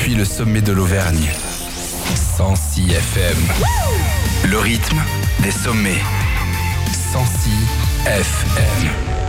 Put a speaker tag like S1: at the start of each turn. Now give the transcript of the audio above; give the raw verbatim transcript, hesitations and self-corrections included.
S1: depuis le sommet de l'Auvergne. cent six F M. Le rythme des sommets. cent six F M.